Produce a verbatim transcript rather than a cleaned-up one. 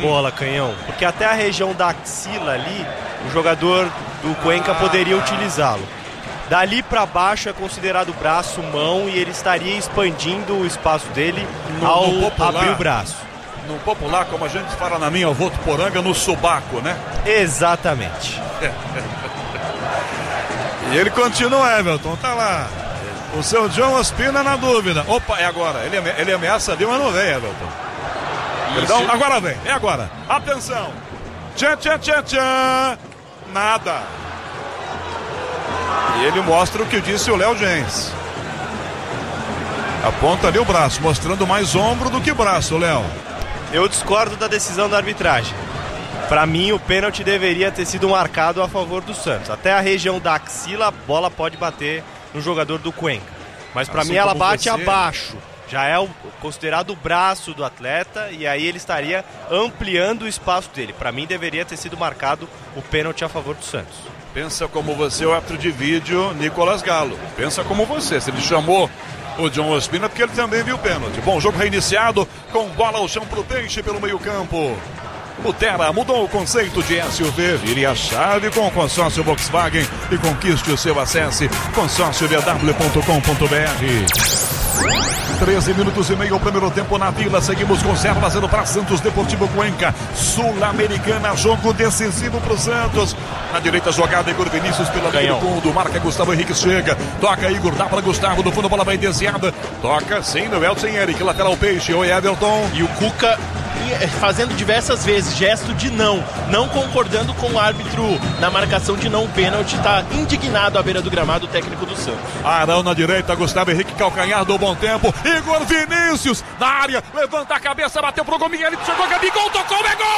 bola, Canhão, porque até a região da axila ali, o jogador do Cuenca ah, poderia utilizá-lo. Dali para baixo é considerado braço, mão, e ele estaria expandindo o espaço dele no, ao no popular, abrir o braço. No popular, como a gente fala na minha Votuporanga, no sobaco, né? Exatamente. E ele continua, Everton, tá lá. O seu John Ospina na dúvida. Opa, é agora. Ele, ame- ele ameaça ali, mas não vem, Everton. Perdão, agora vem, é agora. Atenção. Tchan, tchan, tchan, tchan. Nada. E ele mostra o que disse o Léo Gens. Aponta ali o braço, mostrando mais ombro do que braço, Léo. Eu discordo da decisão da arbitragem. Para mim, o pênalti deveria ter sido marcado a favor do Santos. Até a região da axila, a bola pode bater no jogador do Cuenca. Mas para Assim mim, ela como bate você... abaixo. Já é o, considerado o braço do atleta, e aí ele estaria ampliando o espaço dele. Para mim, deveria ter sido marcado o pênalti a favor do Santos. Pensa como você, o árbitro de vídeo, Nicolas Galo. Pensa como você. Se ele chamou o John Ospina, porque ele também viu o pênalti. Bom, jogo reiniciado com bola ao chão pro Peixe pelo meio campo. Mutera mudou o conceito de S U V. Vire a chave com o consórcio Volkswagen e conquiste o seu acesso. consórcio v w ponto com ponto b r. treze minutos e meio, o primeiro tempo na Vila. Seguimos com zero a zero para Santos Deportivo Cuenca. Sul-Americana, jogo decisivo para o Santos. Na direita, jogada Igor Vinícius pela linha do fundo. Marca Gustavo Henrique, chega. Toca Igor, dá para Gustavo. Do fundo a bola vai desviada. Toca sem Noel, sem Eric. Lateral Peixe. Oi, Everton. E o Cuca fazendo diversas vezes gesto de não, não concordando com o árbitro na marcação de não pênalti, tá indignado à beira do gramado o técnico do Santos. Arão na direita, Gustavo Henrique, calcanhar do bom tempo, Igor Vinícius na área, levanta a cabeça, bateu pro Gol, Miguelito chegou, Gabigol, tocou, é